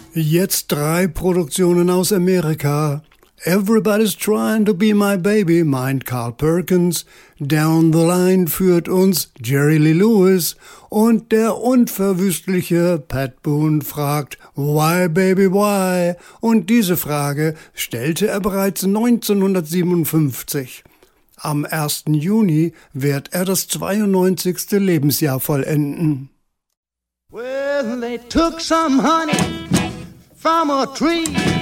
Jetzt 3 Produktionen aus Amerika. Everybody's Trying to Be My Baby meint Carl Perkins, Down the Line führt uns Jerry Lee Lewis und der unverwüstliche Pat Boone fragt Why Baby Why? Und diese Frage stellte er bereits 1957. Am 1. Juni wird er das 92. Lebensjahr vollenden. Well, they took some honey from a tree.